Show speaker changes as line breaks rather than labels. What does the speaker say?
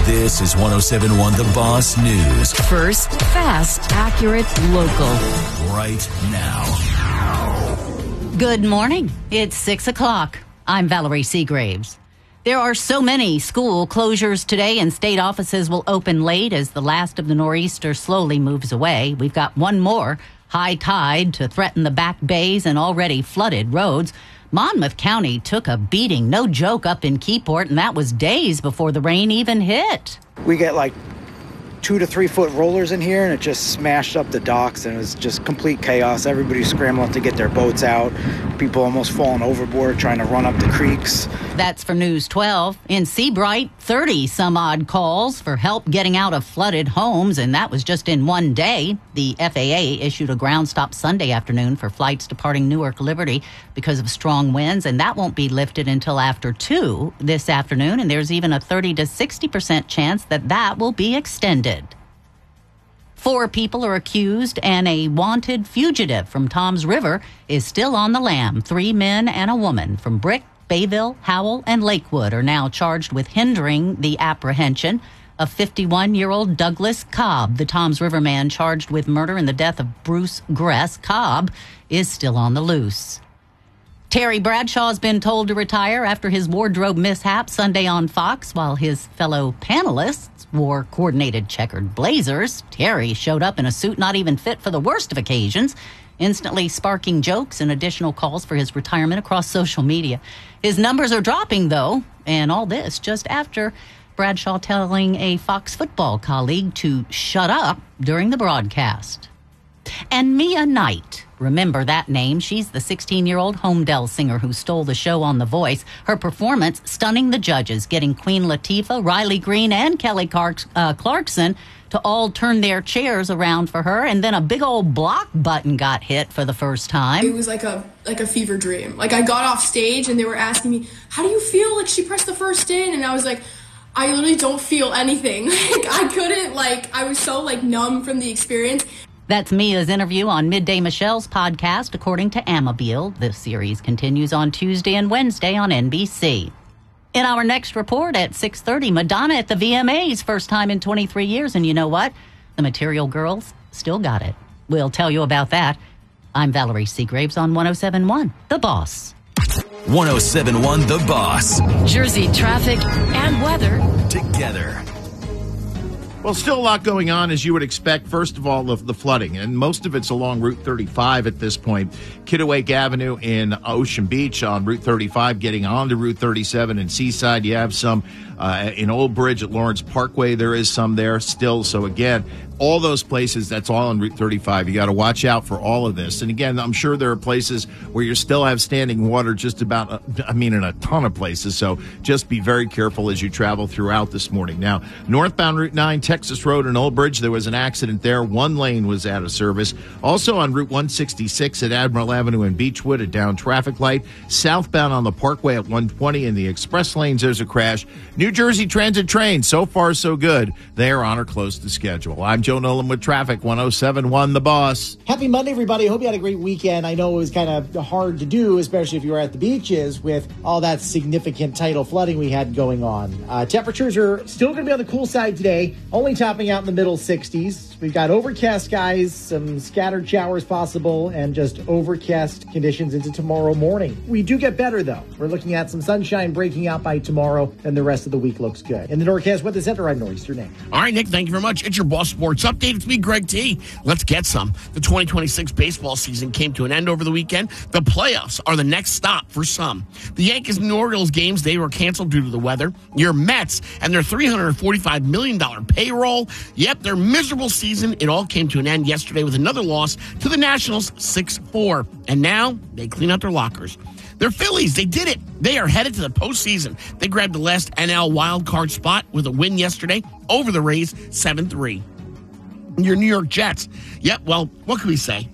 This is 107.1 The Boss News.
First, fast, accurate, local.
Right now.
Good morning. It's 6 o'clock. I'm Valerie Seagraves. There are so many school closures today, and state offices will open late as the last of the nor'easter slowly moves away. We've got one more high tide to threaten the back bays and already flooded roads. Monmouth County took a beating, no joke, up in Keyport, and that was days before the rain even hit.
We get like 2 to 3 foot rollers in here, and it just smashed up the docks, and it was just complete chaos. Everybody's scrambling to get their boats out. People almost falling overboard trying to run up the creeks.
That's for News 12. In Seabright, 30 some odd calls for help getting out of flooded homes, and that was just in one day. The FAA issued a ground stop Sunday afternoon for flights departing Newark Liberty because of strong winds, and that won't be lifted until after 2 this afternoon, and there's even a 30 to 60% chance that that will be extended. 4 people are accused, and a wanted fugitive from Toms River is still on the lam. 3 men and a woman from Brick, Bayville, Howell, and Lakewood are now charged with hindering the apprehension of 51-year-old Douglas Cobb. The Toms River man charged with murder in the death of Bruce Gress. Cobb is still on the loose. Terry Bradshaw has been told to retire after his wardrobe mishap Sunday on Fox. While his fellow panelists wore coordinated checkered blazers, Terry showed up in a suit not even fit for the worst of occasions, instantly sparking jokes and additional calls for his retirement across social media. His numbers are dropping, though, and all this just after Bradshaw telling a Fox football colleague to shut up during the broadcast. And Mia Knight, remember that name? She's the 16-year-old Homedale singer who stole the show on The Voice. Her performance stunning the judges, getting Queen Latifah, Riley Green, and Kelly Clarkson to all turn their chairs around for her. And then a big old block button got hit for the first time.
It was like a fever dream. Like, I got off stage and they were asking me, how do you feel? Like, she pressed the first in, and I was like, I literally don't feel anything. Like, I couldn't, I was so numb from the experience.
That's Mia's interview on Midday Michelle's podcast, according to Amabile. The series continues on Tuesday and Wednesday on NBC. In our next report at 6:30, Madonna at the VMAs, first time in 23 years. And you know what? The Material Girls still got it. We'll tell you about that. I'm Valerie Seagraves on 107.1 The Boss.
107.1 The Boss.
Jersey traffic and weather
Together.
Well, still a lot going on, as you would expect. First of all, of the flooding, and most of it's along Route 35 at this point. Kittiwake Avenue in Ocean Beach on Route 35, getting onto Route 37 in Seaside. You have some in Old Bridge at Lawrence Parkway. There is some there still. So, again, all those places, that's all on Route 35. You got to watch out for all of this. And, again, I'm sure there are places where you still have standing water just about, in a ton of places. So just be very careful as you travel throughout this morning. Now, northbound Route 9, Texas Road in Old Bridge, there was an accident there. One lane was out of service. Also on Route 166 at Admiral Avenue in Beechwood, a down traffic light. Southbound on the Parkway at 120 in the express lanes, there's a crash. New Jersey Transit train, so far so good. They are on or close to schedule. I'm Joe Nolan with traffic, 107.1 The Boss.
Happy Monday, everybody. Hope you had a great weekend. I know it was kind of hard to do, especially if you were at the beaches with all that significant tidal flooding we had going on. Temperatures are still going to be on the cool side today, only topping out in the middle 60s. We've got overcast skies, some scattered showers possible, and just overcast conditions into tomorrow morning. We do get better, though. We're looking at some sunshine breaking out by tomorrow, and the rest of the week looks good. In the Norcast Weather Center, I'm Nor'easter Nick.
All right, Nick, thank you very much. It's your Boss Sports Update. It's me, Greg T. Let's get some. The 2026 baseball season came to an end over the weekend. The playoffs are the next stop for some. The Yankees and Orioles games, they were canceled due to the weather. Your Mets and their $345 million payroll. Yep, their miserable season. It all came to an end yesterday with another loss to the Nationals, 6-4. And now they clean out their lockers. Their Phillies, they did it. They are headed to the postseason. They grabbed the last NL wildcard spot with a win yesterday over the Rays, 7-3. Your New York Jets. Yep, well, what can we say?